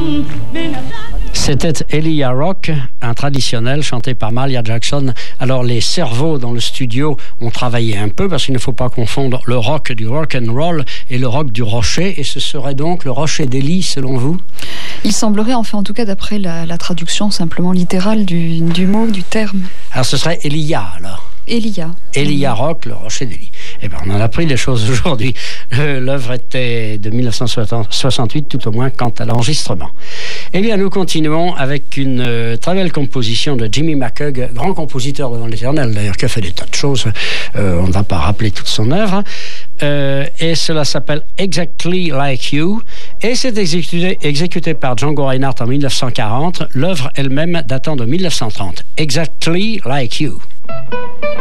C'était Elijah Rock, un traditionnel chanté par Mahalia Jackson. Alors les cerveaux dans le studio ont travaillé un peu parce qu'il ne faut pas confondre le rock du rock and roll et le rock du rocher. Et ce serait donc le rocher d'Élie selon vous ? Il semblerait, enfin en tout cas d'après la traduction simplement littérale du mot, du terme. Alors ce serait Elijah alors ? Elijah Rock, le rocher d'Élie. Eh bien, on en a appris des choses aujourd'hui. L'œuvre était de 1968, tout au moins quant à l'enregistrement. Eh bien, nous continuons avec une très belle composition de Jimmy McHugh, grand compositeur devant l'Éternel, d'ailleurs, qui a fait des tas de choses. On ne va pas rappeler toute son œuvre. Et cela s'appelle Exactly Like You. Et c'est exécuté par Django Reinhardt en 1940, l'œuvre elle-même datant de 1930. Exactly Like You.